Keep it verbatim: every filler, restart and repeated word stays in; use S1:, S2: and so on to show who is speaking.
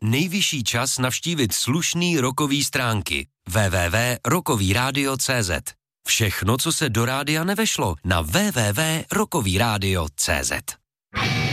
S1: nejvyšší čas navštívit slušný rockový stránky w w w tečka rockový rádio tečka c z. Všechno, co se do rádia nevešlo, na w w w tečka rockový rádio tečka c z.